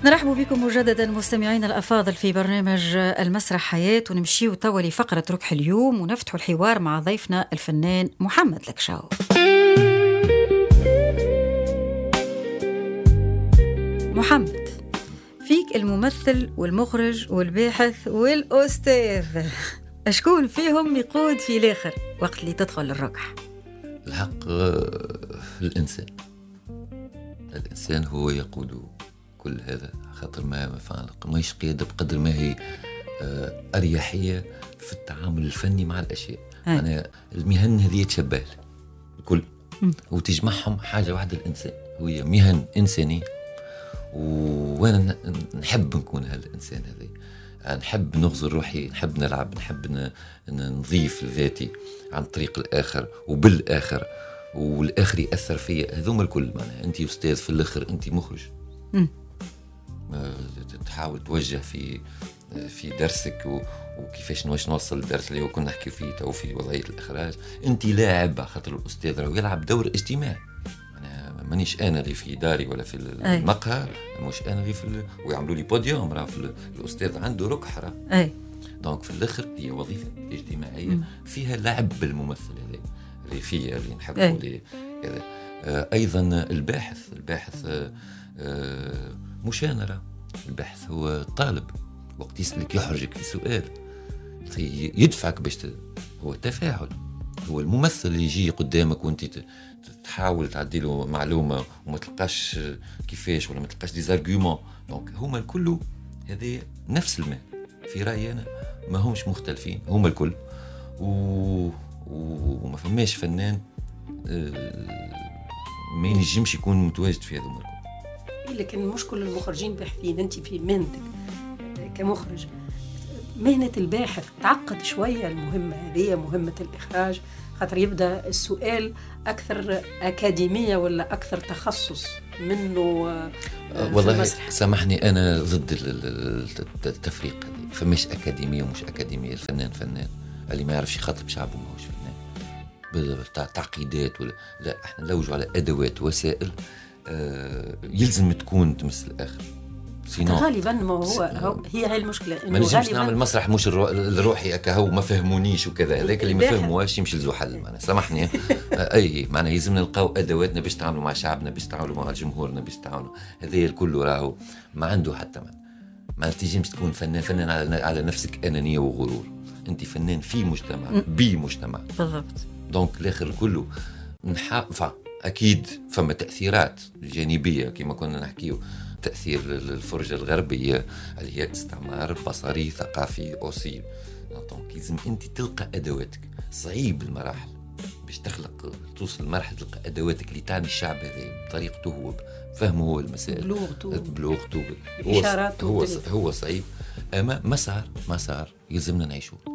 نرحب بكم مجددا مستمعين الأفاضل في برنامج المسرح حياة، ونمشيو توا لفقرة ركح اليوم ونفتحوا الحوار مع ضيفنا الفنان محمد لكشاو. محمد، فيك الممثل والمخرج والباحث والأستاذ، أشكون فيهم يقود في الآخر وقت اللي تدخل الركح؟ الحق الإنسان هو يقود كل هذا، خاطر ما ماهيش قيادة بقدر ما هي أريحية في التعامل الفني مع الأشياء. أنا المهن هذه تشبه الكل وتجمعهم حاجة واحدة، الإنسان هي مهن إنسانية، وأنا نحب نكون هالإنسان هذا. نحب نغزل روحي، نحب نلعب، نحب نضيف ذاتي عن طريق الآخر وبالآخر، والآخر يأثر فيا. هذوما الكل معناها أنت أستاذ في الآخر، أنت مخرج. تحاول توجه في درسك وكيفاش نوصل الدرس اللي كنا نحكي فيه تو في وضعية الإخراج. أنت لاعب، خاطر الأستاذ راهو يلعب دور اجتماعي. أنا مانيش أنا اللي في داري ولا في المقهى، مش أنا اللي ويعملوا لي بوديوم، راه الأستاذ عنده ركح راه. دونك في الآخر هي وظيفة اجتماعية فيها لعب بالممثل هذا اللي فيه اللي نحبه كذا. أيضا الباحث مشانرة. الباحث هو طالب، وقت يسألك يحرجك في سؤال يدفعك باش هو تفاعل. هو الممثل اللي يجي قدامك وانت تحاول تعدي له معلومة وما تلقاش كيفاش ولا ما تلقاش دي زارجومون. دونك هما الكل هذه نفس المال في رأيي أنا، ما همش مختلفين، هما الكل وما فماش فنان ما ينجمش يكون متواجد في هذا المركب. لكن مش كل المخرجين باحثين. انت في مهنتك كمخرج، مهنة الباحث تعقد شوية. المهمة هذه مهمة الإخراج، خاطر يبدأ السؤال أكثر أكاديمية ولا أكثر تخصص منه. والله سامحني، أنا ضد التفريق. فماش أكاديمية ومش أكاديمية. الفنان فنان، اللي ما يعرفش يخاطب شعبه ما هوش فنان. تعقيدات ولا لا، احنا نلوجوا على أدوات وسائل يلزم تكون تمس الآخر. غالبا ما هي هاي المشكلة، ما نجمش نعمل مسرح مش الروحي هو ما فهمونيش وكذا. هذاك اللي ما فهموهاش يمشي لزحل. معنا سامحني أي معنا يلزمنا نلقاو أدواتنا باش نتعاملوا مع شعبنا، باش نتعاملوا مع جمهورنا، باش نتعاملوا. هذا الكل راهو ما عنده حتى ما تنجمش تكون فنان على نفسك أنانية وغرور. أنت فنان في مجتمع بمجتمع بالضبط. دونك الآخر كله أكيد فما تأثيرات جانبية كما كنا نحكيه. تأثير الفرجة الغربية اللي هي استعمار بصري ثقافي أوسي. دونك لازم أنت تلقى أدواتك. صعيب المراحل باش توصل لمرحلة تلقى أدواتك اللي تعني الشعب هذا بطريقته هو فهمه هو المسائل بلغته إشاراته. هو صعيب، أما مسار يلزمنا نعيشه.